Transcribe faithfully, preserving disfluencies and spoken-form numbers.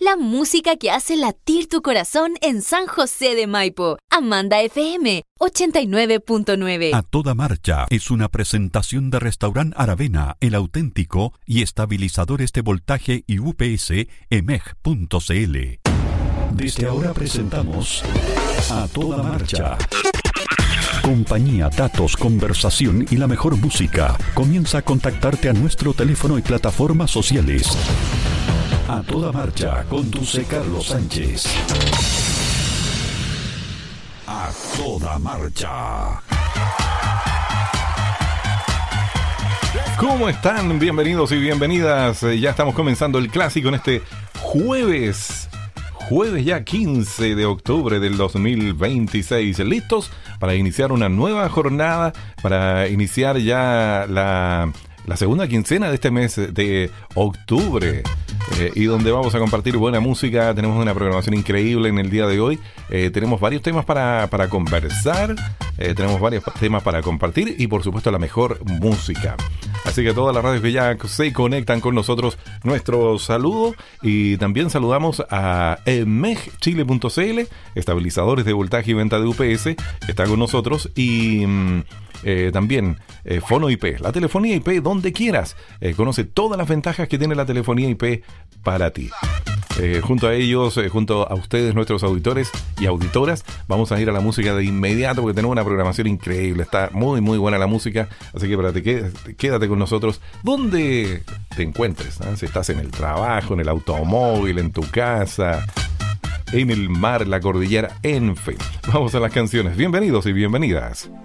la música que hace latir tu corazón en San José de Maipo. Amanda F M ochenta y nueve punto nueve. A Toda Marcha es una presentación de Restaurant Aravena, El Auténtico y estabilizadores de voltaje y U P S E M E G punto C L. Desde ahora presentamos A Toda Marcha. Compañía, datos, conversación y la mejor música. Comienza a contactarte a nuestro teléfono y plataformas sociales. A Toda Marcha, conduce Carlos Sánchez. A Toda Marcha. ¿Cómo están? Bienvenidos y bienvenidas. Ya estamos comenzando el clásico en este jueves. Jueves ya quince de octubre del dos mil veintiséis. ¿Listos para iniciar una nueva jornada? Para iniciar ya la, la segunda quincena de este mes de octubre. Eh, y donde vamos a compartir buena música. Tenemos una programación increíble en el día de hoy. Eh, tenemos varios temas para, para conversar. Eh, tenemos varios temas para compartir. Y por supuesto la mejor música. Así que todas las radios que ya se conectan con nosotros, nuestro saludo. Y también saludamos a E M E G Chile punto C L, estabilizadores de voltaje y venta de U P S, que está con nosotros. Y eh, también eh, Fono I P, la telefonía I P donde quieras. Eh, conoce todas las ventajas que tiene la telefonía I P para ti. Eh, junto a ellos, eh, junto a ustedes, nuestros auditores y auditoras, vamos a ir a la música de inmediato porque tenemos una programación increíble. Está muy muy buena la música, así que para te quédate, quédate con nosotros donde te encuentres, ¿eh? Si estás en el trabajo, en el automóvil, en tu casa, en el mar, la cordillera, en fin. Vamos a las canciones. Bienvenidos y bienvenidas.